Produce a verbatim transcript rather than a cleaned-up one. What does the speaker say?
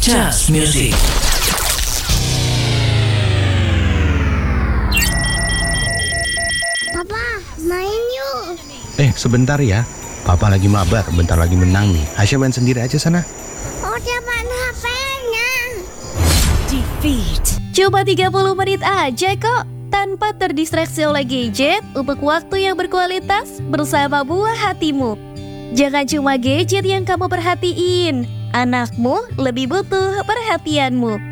Just Music. Papa, main yuk. Eh, sebentar ya. Papa lagi mabar, bentar lagi menang nih. Aisyah main sendiri aja sana. Oh, dia main H P-nya. Defeat. Cuma tiga puluh menit aja kok, tanpa terdistraksi oleh gadget untuk waktu yang berkualitas bersama buah hatimu. Jangan cuma gadget yang kamu perhatiin, anakmu lebih butuh perhatianmu.